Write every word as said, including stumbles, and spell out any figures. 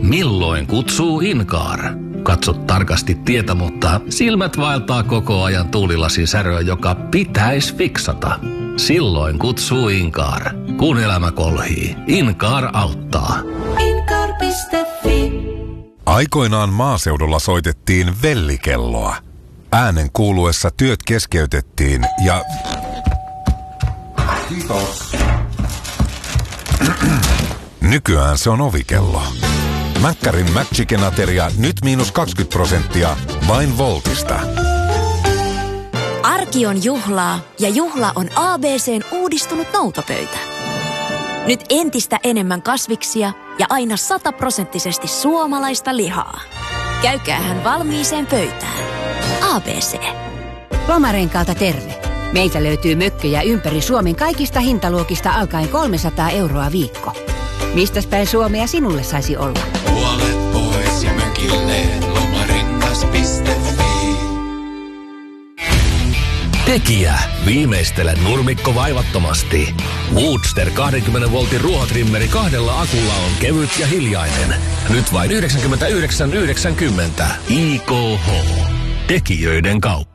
Milloin kutsuu Inkaar? Katso tarkasti tietä, mutta silmät vaeltaa koko ajan tuulilasin säröä, joka pitäisi fiksata. Silloin kutsuu Inkaar. Kun elämä kolhii, Inkaar auttaa. Inkaar piste fi. Aikoinaan maaseudulla soitettiin vellikelloa. Äänen kuuluessa työt keskeytettiin ja... Kiitos. Nykyään se on ovikello. Mäkkärin McChicken-ateria nyt miinus kaksikymmentä prosenttia vain Voltista. Arki on juhlaa ja juhla on A B C:n uudistunut noutopöytä. Nyt entistä enemmän kasviksia ja aina sataprosenttisesti suomalaista lihaa. Käykäähän valmiiseen pöytään. A B C. Lomarenkaalta terve. Meiltä löytyy mökkejä ympäri Suomen kaikista hintaluokista alkaen kolmesataa euroa viikko. Mistäs päin Suomea sinulle saisi olla? Puolet pois ja mökilleen lomarengas piste fi. Tekijä. Viimeistele nurmikko vaivattomasti. Woodster kaksikymmentä voltin ruohotrimmeri kahdella akulla on kevyt ja hiljainen. Nyt vain yhdeksänkymmentäyhdeksän yhdeksänkymmentä. I K H. Tekijöiden kauppa.